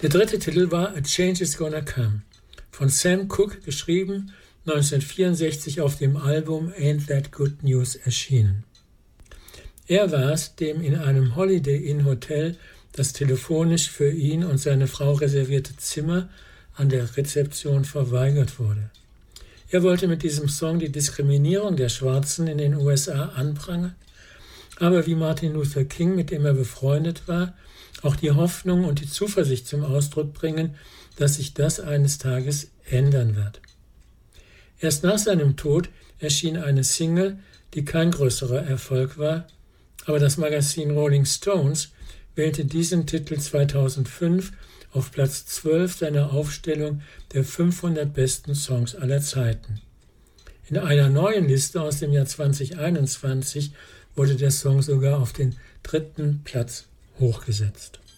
Der dritte Titel war A Change Is Gonna Come, von Sam Cooke geschrieben, 1964 auf dem Album Ain't That Good News erschienen. Er war es, dem in einem Holiday Inn Hotel das telefonisch für ihn und seine Frau reservierte Zimmer an der Rezeption verweigert wurde. Er wollte mit diesem Song die Diskriminierung der Schwarzen in den USA anprangern, aber wie Martin Luther King, mit dem er befreundet war, auch die Hoffnung und die Zuversicht zum Ausdruck bringen, dass sich das eines Tages ändern wird. Erst nach seinem Tod erschien eine Single, die kein größerer Erfolg war, aber das Magazin Rolling Stones wählte diesen Titel 2005 auf Platz 12 seiner Aufstellung der 500 besten Songs aller Zeiten. In einer neuen Liste aus dem Jahr 2021 wurde der Song sogar auf den 3. Platz hochgesetzt.